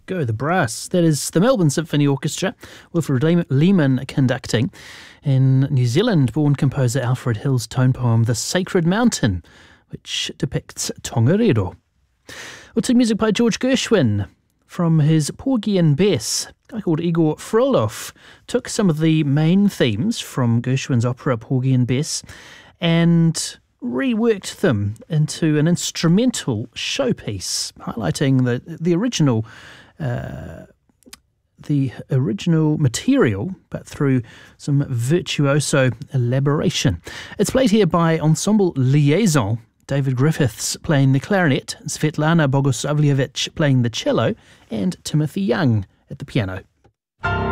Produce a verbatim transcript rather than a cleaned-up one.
Go the Brass. That is the Melbourne Symphony Orchestra, Wilfred Lehman conducting. In New Zealand-born composer Alfred Hill's tone poem The Sacred Mountain, which depicts Tongariro. We'll take music by George Gershwin from his Porgy and Bess. A guy called Igor Frolov took some of the main themes from Gershwin's opera Porgy and Bess and reworked them into an instrumental showpiece, highlighting the the original uh, the original material, but through some virtuoso elaboration. It's played here by Ensemble Liaison. David Griffiths playing the clarinet, Svetlana Bogoslavljevic playing the cello, and Timothy Young at the piano.